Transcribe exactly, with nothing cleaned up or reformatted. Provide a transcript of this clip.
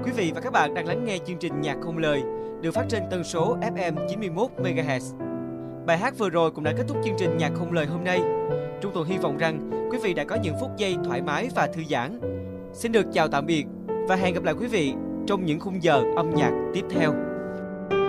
Quý vị và các bạn đang lắng nghe chương trình Nhạc Không Lời được phát trên tần số ép em chín mươi mốt mê ga héc. Bài hát vừa rồi cũng đã kết thúc chương trình Nhạc Không Lời hôm nay. Trung Tùng hy vọng rằng quý vị đã có những phút giây thoải mái và thư giãn. Xin được chào tạm biệt và hẹn gặp lại quý vị trong những khung giờ âm nhạc tiếp theo.